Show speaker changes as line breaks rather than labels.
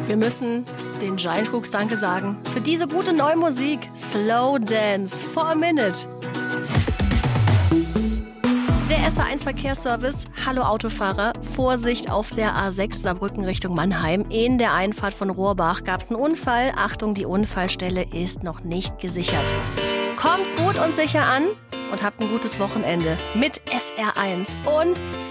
Wir müssen den Giant Hooks Danke sagen für diese gute neue Musik. Slow Dance for a Minute. Der SR1 Verkehrsservice. Hallo Autofahrer. Vorsicht auf der A6 Saarbrücken Richtung Mannheim. In der Einfahrt von Rohrbach gab es einen Unfall. Achtung, die Unfallstelle ist noch nicht gesichert. Kommt gut und sicher an und habt ein gutes Wochenende mit SR1 und